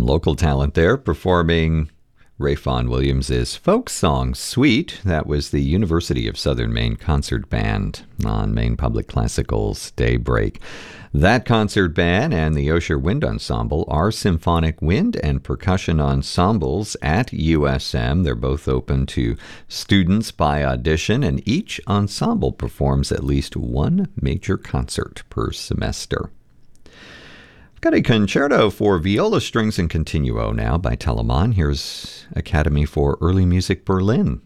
And local talent there performing Rayfon Williams' folk song, Sweet. That was the University of Southern Maine Concert Band on Maine Public Classical's Daybreak. That concert band and the Osher Wind Ensemble are symphonic wind and percussion ensembles at USM. They're both open to students by audition, and each ensemble performs at least one major concert per semester. I've got a concerto for viola strings and continuo now by Telemann. Here's Academy for Early Music Berlin.